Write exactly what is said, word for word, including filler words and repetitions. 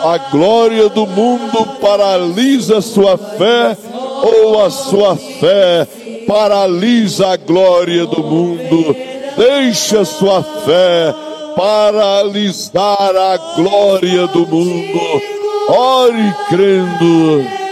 A glória do mundo paralisa a sua fé, ou a sua fé paralisa a glória do mundo. Deixa a sua fé paralisar a glória do mundo. Ore crendo.